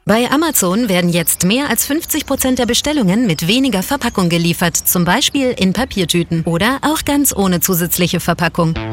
Bei Amazon werden jetzt mehr als 50% der Bestellungen mit weniger Verpackung geliefert, zum Beispiel in Papiertüten oder auch ganz ohne zusätzliche Verpackung.